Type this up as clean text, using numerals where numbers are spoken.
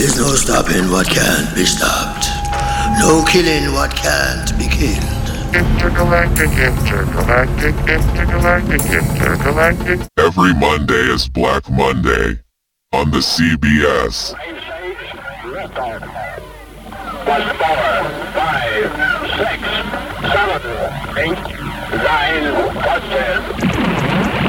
There's no stopping what can't be stopped. No killing what can't be killed. Intergalactic, intergalactic, intergalactic, intergalactic. Every Monday is Black Monday on the CBS. 5, 6, 7, 8, 9, 10.